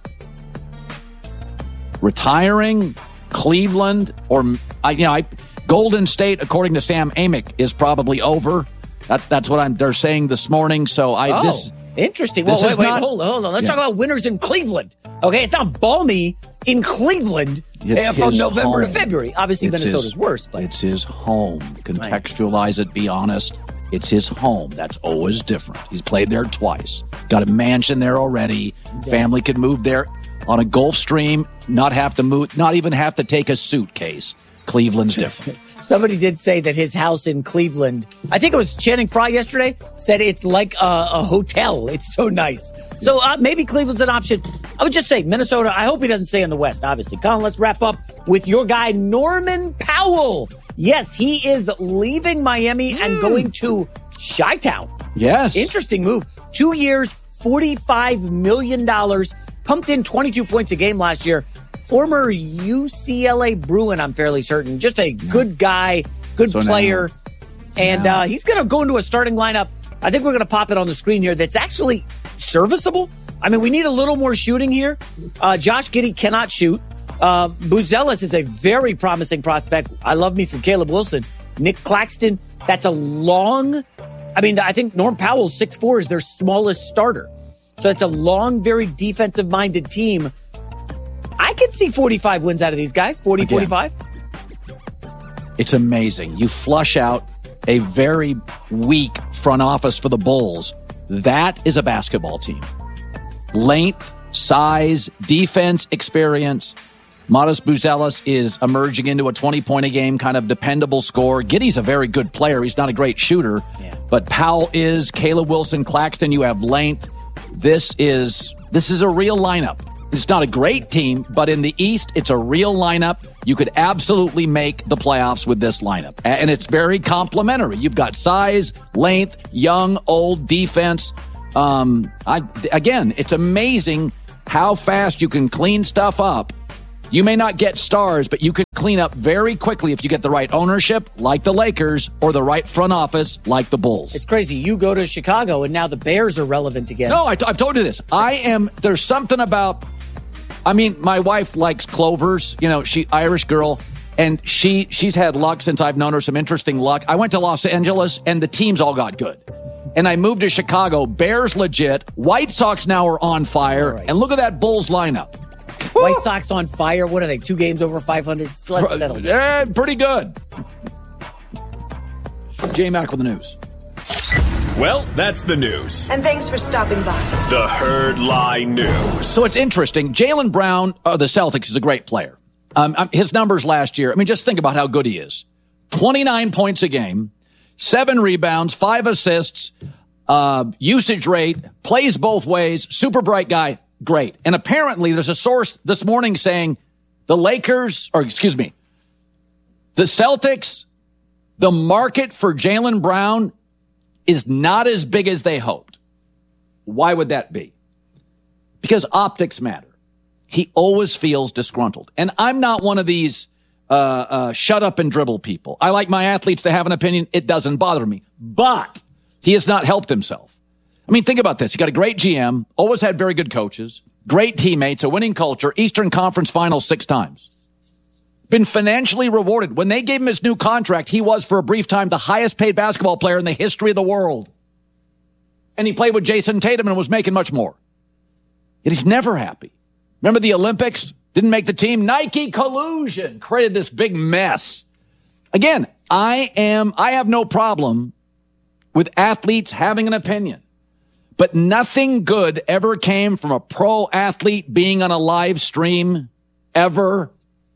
retiring, Cleveland, or I, you know, I, Golden State, according to Sam Amick, is probably over. That, that's what I'm. They're saying this morning. So I oh, this interesting. This well, wait, wait, not, hold on, hold on. Let's yeah. talk about winners in Cleveland. Okay, it's not balmy in Cleveland uh, from November home. to February. Obviously, it's Minnesota's his, worse, but it's his home. Contextualize it. Be honest. It's his home. That's always different. He's played there twice. Got a mansion there already. Yes. Family can move there on a Gulfstream, not have to move, not even have to take a suitcase. Cleveland's different. Somebody did say that his house in Cleveland, I think it was Channing Frye yesterday, said it's like a, a hotel. It's so nice. So uh, maybe Cleveland's an option. I would just say Minnesota. I hope he doesn't stay in the West, obviously. Colin, let's wrap up with your guy, Norman Powell. Yes, he is leaving Miami mm. and going to Chi-Town. Yes. Interesting move. Two years, forty-five million dollars. Pumped in twenty-two points a game last year. Former U C L A Bruin, I'm fairly certain. Just a good guy, good so player. Now, and now. Uh, he's going to go into a starting lineup. I think we're going to pop it on the screen here. That's actually serviceable. I mean, we need a little more shooting here. Uh, Josh Giddey cannot shoot. Uh, Buzelis is a very promising prospect. I love me some Caleb Wilson. Nick Claxton, that's a long... I mean, I think Norm Powell, six foot four, is their smallest starter. So it's a long, very defensive-minded team. I could see forty-five wins out of these guys, forty, Again, forty-five. It's amazing. You flush out a very weak front office for the Bulls. That is a basketball team. Length, size, defense, experience. Modest Buzelis is emerging into a twenty-point-a-game kind of dependable scorer. Giddey's a very good player. He's not a great shooter. Yeah. But Powell is. Caleb Wilson, Claxton, you have length. This is this is a real lineup. It's not a great team, but in the East, it's a real lineup. You could absolutely make the playoffs with this lineup. And it's very complimentary. You've got size, length, young, old, defense. Um, I, again, it's amazing how fast you can clean stuff up. You may not get stars, but you can clean up very quickly if you get the right ownership, like the Lakers, or the right front office, like the Bulls. It's crazy. You go to Chicago, and now the Bears are relevant again. No, I t- I've told you this. I am, there's something about, I mean, my wife likes clovers, you know, she Irish girl, and she she's had luck since I've known her, some interesting luck. I went to Los Angeles, and the teams all got good. And I moved to Chicago. Bears legit. White Sox now are on fire. Right. And look at that Bulls lineup. White Sox on fire. What are they? Two games over five hundred? Let's settle. Yeah, pretty good. J-Mac with the news. Well, that's the news. And thanks for stopping by. The Herd Line News. So it's interesting. Jaylen Brown of the Celtics is a great player. Um, his numbers last year, I mean, just think about how good he is. twenty-nine points a game, seven rebounds, five assists, uh, usage rate, plays both ways, super bright guy, great. And apparently there's a source this morning saying the Lakers, or excuse me, the Celtics, the market for Jaylen Brown is not as big as they hoped. Why would that be? Because optics matter. He always feels disgruntled. And I'm not one of these uh, uh, shut up and dribble people. I like my athletes to have an opinion. It doesn't bother me. But he has not helped himself. I mean, think about this. He got a great G M, always had very good coaches, great teammates, a winning culture, Eastern Conference Finals six times. Been financially rewarded. When they gave him his new contract, he was, for a brief time, the highest paid basketball player in the history of the world. And he played with Jason Tatum and was making much more. And he's never happy. Remember the Olympics? Didn't make the team. Nike collusion created this big mess. Again, I am, I have no problem with athletes having an opinion. But nothing good ever came from a pro athlete being on a live stream, ever.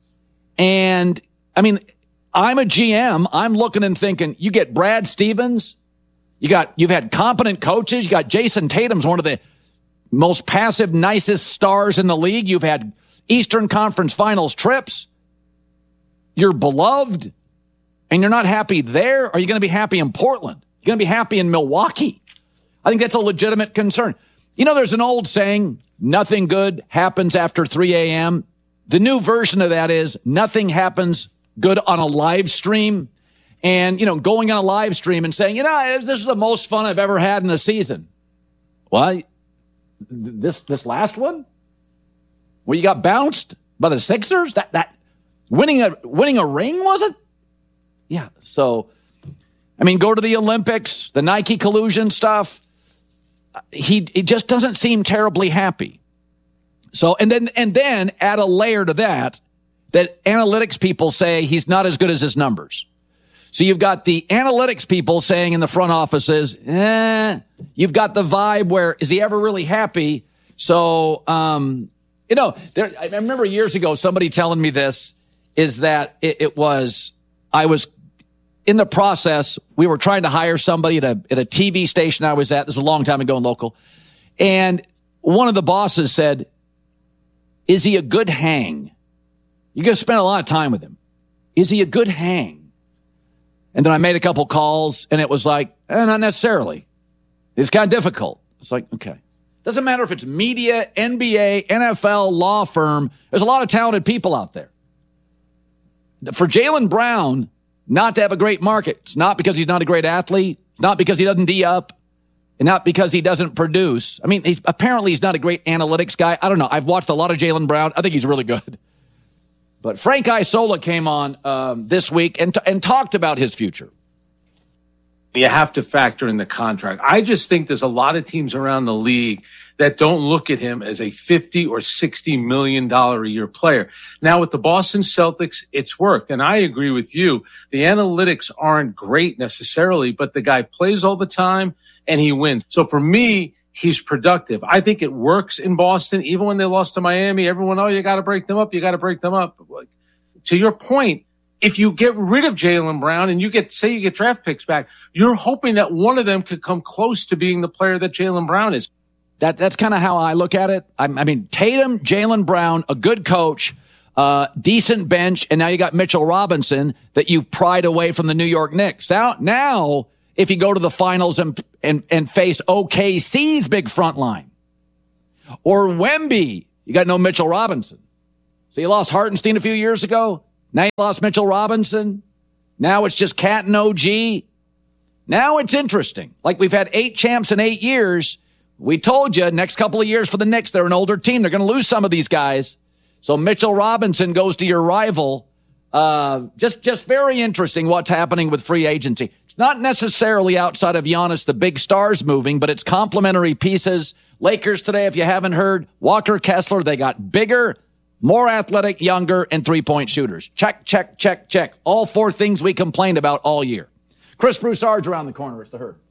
And, I mean, I'm a G M. I'm looking and thinking, you get Brad Stevens, you got, you've had competent coaches, you got Jason Tatum's one of the most passive, nicest stars in the league. You've had Eastern Conference Finals trips. You're beloved, and you're not happy there. Are you going to be happy in Portland? You're going to be happy in Milwaukee? I think that's a legitimate concern. You know, there's an old saying, nothing good happens after three a.m. The new version of that is nothing happens good on a live stream. And, you know, going on a live stream and saying, you know, this is the most fun I've ever had in the season. Well, this this last one, where you got bounced by the Sixers, that that winning a winning a ring, was it? Yeah. So, I mean, go to the Olympics, the Nike collusion stuff. He he just doesn't seem terribly happy. So, and then and then add a layer to that, that analytics people say he's not as good as his numbers. So you've got the analytics people saying in the front offices, eh, you've got the vibe where, is he ever really happy? So, um, you know, there, I remember years ago, somebody telling me this, is that it, it was, I was in the process, we were trying to hire somebody at a, at a T V station I was at. This was a long time ago in local. And one of the bosses said, is he a good hang? You're going to spend a lot of time with him. Is he a good hang? And then I made a couple calls, and it was like, eh, not necessarily. It's kind of difficult. It's like, okay. Doesn't matter if it's media, N B A, N F L, law firm. There's a lot of talented people out there. For Jaylen Brown not to have a great market, it's not because he's not a great athlete, it's not because he doesn't D up, and not because he doesn't produce. I mean, he's apparently he's not a great analytics guy. I don't know. I've watched a lot of Jaylen Brown. I think he's really good. But Frank Isola came on um, this week and t- and talked about his future. You have to factor in the contract. I just think there's a lot of teams around the league that don't look at him as a fifty or sixty million dollars a year player. Now with the Boston Celtics, it's worked. And I agree with you. The analytics aren't great necessarily, but the guy plays all the time and he wins. So for me, he's productive. I think it works in Boston. Even when they lost to Miami, everyone, oh, you got to break them up. You got to break them up. Like, to your point, if you get rid of Jaylen Brown and you get, say you get draft picks back, you're hoping that one of them could come close to being the player that Jaylen Brown is. That That's kind of how I look at it. I, I mean, Tatum, Jaylen Brown, a good coach, uh, decent bench, and now you got Mitchell Robinson that you've pried away from the New York Knicks. Now, now if you go to the finals and, and, and face O K C's big front line, or Wemby, you got no Mitchell Robinson. So you lost Hartenstein a few years ago. Now you lost Mitchell Robinson. Now it's just Cat and O G. Now it's interesting. Like we've had eight champs in eight years. We told you next couple of years for the Knicks, they're an older team. They're going to lose some of these guys. So Mitchell Robinson goes to your rival. Uh, just, just very interesting what's happening with free agency. It's not necessarily outside of Giannis, the big stars moving, but it's complementary pieces. Lakers today, if you haven't heard, Walker Kessler, they got bigger, more athletic, younger, and three-point shooters. Check, check, check, check. All four things we complained about all year. Chris Broussard's around the corner. It's the Herd.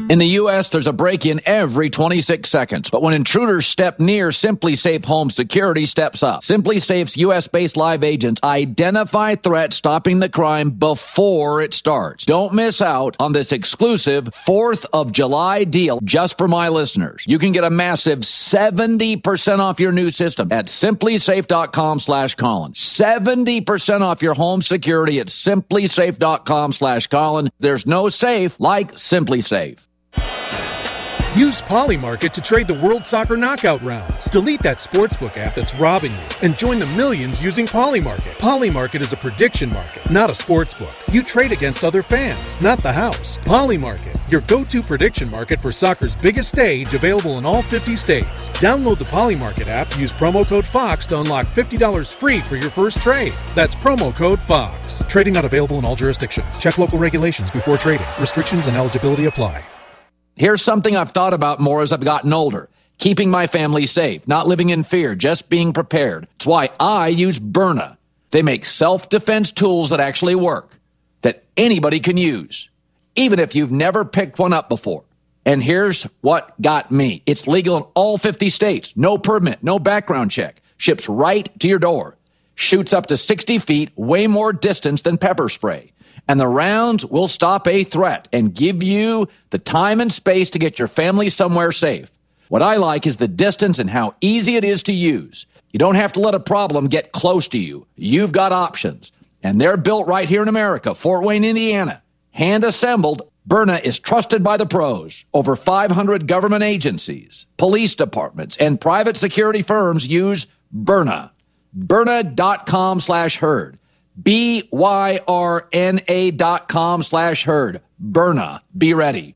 In the U S, there's a break-in every twenty-six seconds. But when intruders step near, SimpliSafe Home Security steps up. SimpliSafe's U S-based live agents identify threats, stopping the crime before it starts. Don't miss out on this exclusive fourth of July deal just for my listeners. You can get a massive seventy percent off your new system at SimpliSafe.com slash Colin. seventy percent off your home security at SimpliSafe.com slash Colin. There's no safe like SimpliSafe. Use Polymarket to trade the World Soccer Knockout rounds. Delete that sportsbook app that's robbing you and join the millions using Polymarket. Polymarket is a prediction market, not a sportsbook. You trade against other fans, not the house. Polymarket, your go-to prediction market for soccer's biggest stage, available in all fifty states. Download the Polymarket app, use promo code FOX to unlock fifty dollars free for your first trade. That's promo code FOX. Trading not available in all jurisdictions. Check local regulations before trading. Restrictions and eligibility apply. Here's something I've thought about more as I've gotten older. Keeping my family safe, not living in fear, just being prepared. It's why I use Byrna. They make self-defense tools that actually work, that anybody can use, even if you've never picked one up before. And here's what got me. It's legal in all fifty states. No permit, no background check. Ships right to your door. Shoots up to sixty feet, way more distance than pepper spray. And the rounds will stop a threat and give you the time and space to get your family somewhere safe. What I like is the distance and how easy it is to use. You don't have to let a problem get close to you. You've got options. And they're built right here in America, Fort Wayne, Indiana. Hand assembled, Byrna is trusted by the pros. Over five hundred government agencies, police departments, and private security firms use Byrna. Byrna.com slash herd. B Y R N A dot com slash herd. Byrna. Be ready.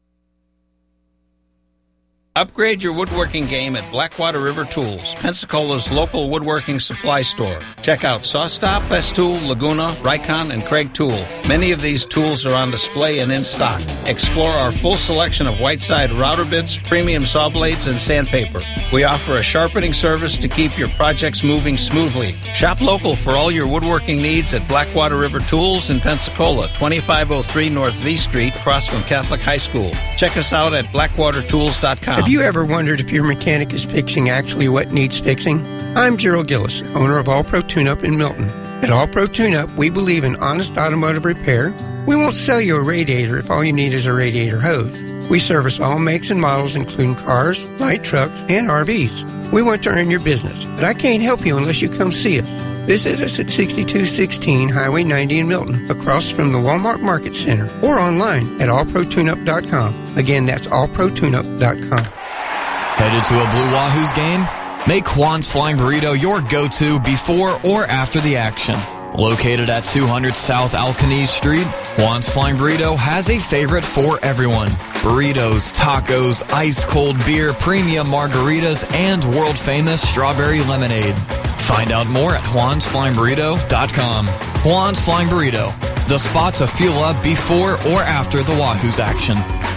Upgrade your woodworking game at Blackwater River Tools, Pensacola's local woodworking supply store. Check out SawStop, Festool, Laguna, Rikon, and Craig Tool. Many of these tools are on display and in stock. Explore our full selection of Whiteside router bits, premium saw blades, and sandpaper. We offer a sharpening service to keep your projects moving smoothly. Shop local for all your woodworking needs at Blackwater River Tools in Pensacola, twenty-five oh three North V Street, across from Catholic High School. Check us out at blackwater tools dot com. Have you ever wondered if your mechanic is fixing actually what needs fixing? I'm Gerald Gillis, owner of All Pro Tune-Up in Milton. At All Pro Tune-Up, we believe in honest automotive repair. We won't sell you a radiator if all you need is a radiator hose. We service all makes and models, including cars, light trucks, and R Vs. We want to earn your business, but I can't help you unless you come see us. Visit us at sixty-two sixteen Highway ninety in Milton, across from the Walmart Market Center, or online at all pro tune up dot com. Again, that's all pro tune up dot com. Headed to a Blue Wahoos game? Make Juan's Flying Burrito your go-to before or after the action. Located at two hundred South Alcanese Street, Juan's Flying Burrito has a favorite for everyone. Burritos, tacos, ice-cold beer, premium margaritas, and world-famous strawberry lemonade. Find out more at juans flying burrito dot com. Juan's Flying Burrito, the spot to fuel up before or after the Wahoos action.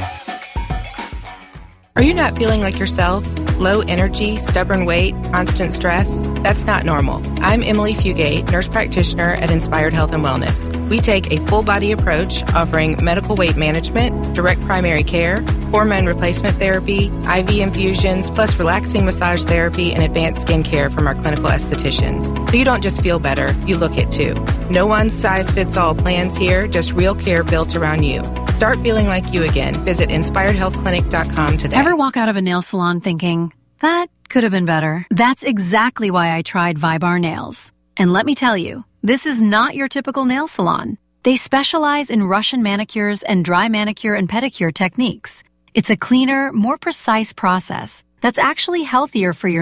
Are you not feeling like yourself? Low energy, stubborn weight, constant stress? That's not normal. I'm Emily Fugate, nurse practitioner at Inspired Health and Wellness. We take a full body approach offering medical weight management, direct primary care, hormone replacement therapy, I V infusions, plus relaxing massage therapy and advanced skin care from our clinical esthetician. So you don't just feel better, you look it too. No one size fits all plans here, just real care built around you. Start feeling like you again. Visit inspired health clinic dot com today. Ever walk out of a nail salon thinking, that could have been better? That's exactly why I tried Vibar Nails. And let me tell you, this is not your typical nail salon. They specialize in Russian manicures and dry manicure and pedicure techniques. It's a cleaner, more precise process that's actually healthier for your